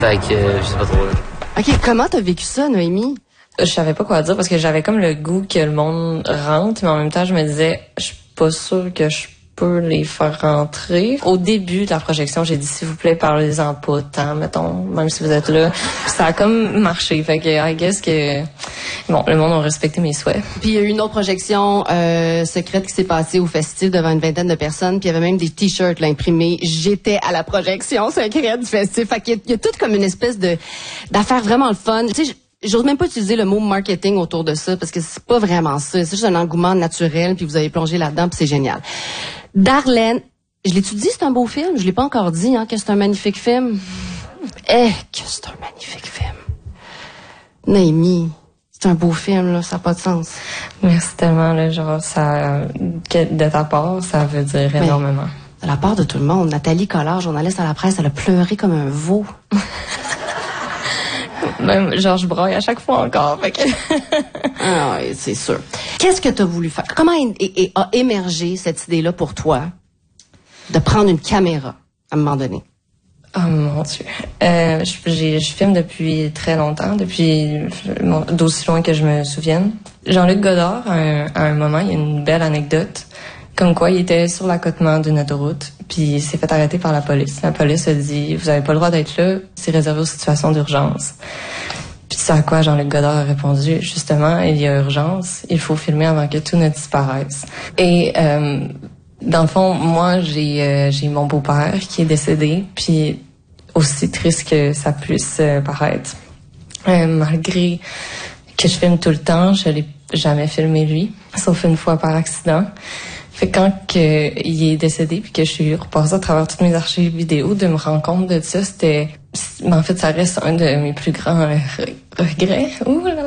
Fait que je sais pas trop. Là. OK, comment t'as vécu ça, Noémie? Je savais pas quoi dire parce que j'avais comme le goût que le monde rentre, mais en même temps, je me disais, je suis pas sûre que je peux les faire rentrer. Au début de la projection, j'ai dit, s'il vous plaît, parlez-en pas tant, mettons, même si vous êtes là. Puis ça a comme marché. Fait que, I guess que, bon, le monde a respecté mes souhaits. Puis il y a eu une autre projection secrète qui s'est passée au festival devant une vingtaine de personnes. Puis il y avait même des t-shirts là, imprimés. J'étais à la projection secrète du festival. Fait qu'il y a tout comme une espèce d'affaire vraiment le fun. Tu sais, j'ose même pas utiliser le mot marketing autour de ça parce que c'est pas vraiment ça. C'est juste un engouement naturel puis vous avez plongé là-dedans puis c'est génial. Darlene, je l'ai-tu dit, c'est un beau film? Je l'ai pas encore dit, hein, que c'est un magnifique film. Que c'est un magnifique film. Noémie, c'est un beau film, là, ça n'a pas de sens. Merci tellement, là, genre, ça, de ta part, ça veut dire énormément. De la part de tout le monde. Nathalie Collard, journaliste à la presse, elle a pleuré comme un veau. Même, genre, je braille à chaque fois encore. Fait que... Ah oui, c'est sûr. Qu'est-ce que tu as voulu faire? Comment a émergé cette idée-là pour toi de prendre une caméra à un moment donné? Oh mon Dieu. Je filme depuis très longtemps, depuis d'aussi loin que je me souvienne. Jean-Luc Godard, à un moment, il y a une belle anecdote, comme quoi il était sur l'accotement d'une autoroute, puis il s'est fait arrêter par la police. La police a dit, vous avez pas le droit d'être là, c'est réservé aux situations d'urgence. Puis c'est à quoi Jean-Luc Godard a répondu, justement, il y a urgence, il faut filmer avant que tout ne disparaisse. Et dans le fond, moi, j'ai mon beau-père qui est décédé, puis aussi triste que ça puisse paraître. Malgré que je filme tout le temps, je l'ai jamais filmé lui, sauf une fois par accident. Fait quand il est décédé puis que je suis repassée à travers toutes mes archives vidéo, de me rendre compte de ça, c'était... En fait, ça reste un de mes plus grands regrets. Ouh là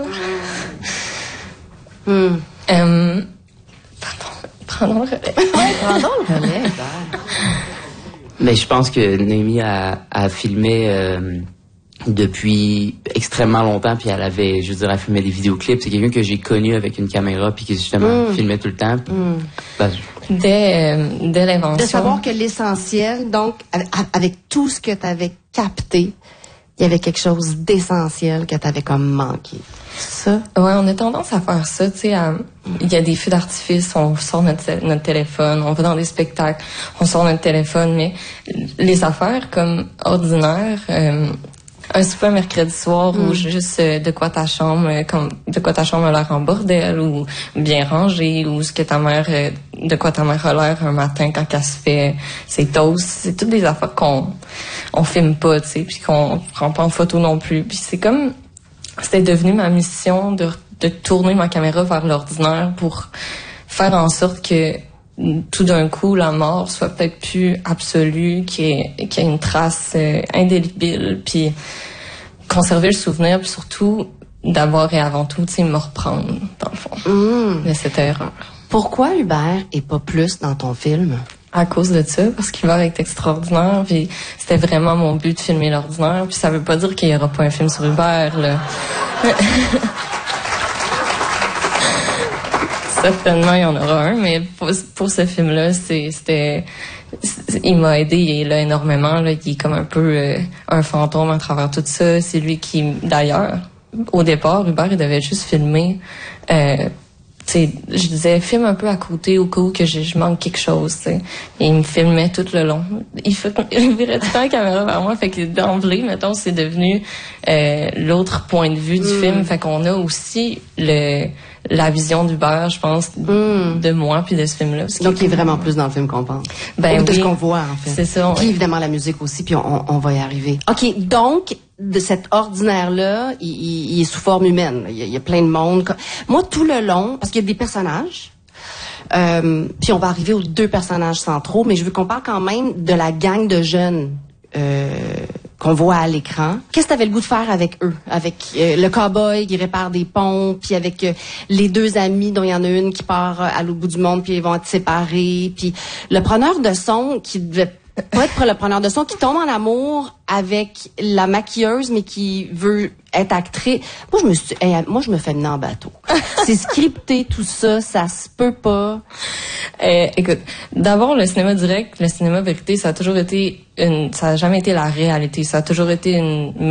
là. Pardon le relais. Pardon le relais. Mais je pense que Noémie a filmé depuis extrêmement longtemps, puis elle filmait des vidéoclips. C'est quelqu'un que j'ai connu avec une caméra, puis qui justement filmait tout le temps. Ben, dès l'invention. De savoir que l'essentiel, donc, avec tout ce que tu avais capté, il y avait quelque chose d'essentiel que tu avais comme manqué. Ça? Ouais, on a tendance à faire ça, tu sais, il y a des feux d'artifice, on sort notre téléphone, on va dans des spectacles, on sort notre téléphone, mais les affaires comme ordinaires, un souper mercredi soir ou juste de quoi ta chambre a l'air en bordel ou bien rangée ou ce que de quoi ta mère a l'air un matin quand elle se fait ses toasts, c'est toutes des affaires qu'on filme pas, tu sais, puis qu'on prend pas en photo non plus, puis c'est comme c'était devenu ma mission de tourner ma caméra vers l'ordinaire pour faire en sorte que tout d'un coup la mort soit peut-être plus absolue, qu'il y ait une trace indélébile, puis conserver le souvenir, puis surtout d'abord et avant tout, tu sais, me reprendre dans le fond de cette erreur. Pourquoi Hubert est pas plus dans ton film? À cause de ça, parce qu'Hubert est extraordinaire, puis c'était vraiment mon but de filmer l'ordinaire, puis ça veut pas dire qu'il y aura pas un film sur Hubert, là. Certainement, il y en aura un, mais pour ce film-là, il m'a aidé, il est là énormément, là, il est comme un peu un fantôme à travers tout ça. C'est lui qui, d'ailleurs, au départ, Hubert, il devait juste filmer, tu sais, je disais, filme un peu à côté au cas où que je manque quelque chose, tu sais. Et il me filmait tout le long. Il virait tout le temps la caméra vers moi, fait que d'emblée, mettons, c'est devenu l'autre point de vue du film. Fait qu'on a aussi la vision d'Hubert, je pense, de moi puis de ce film-là. Donc, il est vraiment plus dans le film qu'on pense. Ben ou de oui, ce qu'on voit, en fait. C'est ça. Puis, évidemment, la musique aussi, puis on va y arriver. OK, donc, de cet ordinaire-là, il est sous forme humaine. Il y a plein de monde. Moi, tout le long, parce qu'il y a des personnages, puis on va arriver aux deux personnages centraux, mais je veux qu'on parle quand même de la gang de jeunes qu'on voit à l'écran. Qu'est-ce que tu avais le goût de faire avec eux? Avec le cow-boy qui répare des ponts, puis avec les deux amis dont il y en a une qui part à l'autre bout du monde, puis ils vont être séparés, puis le preneur de son qui devait pas être le preneur de son, qui tombe en amour avec la maquilleuse, mais qui veut être actrice. Moi, je me fais mener en bateau. C'est scripté, tout ça, ça se peut pas. Écoute, d'abord, le cinéma direct, le cinéma vérité, ça a jamais été la réalité. Ça a toujours été une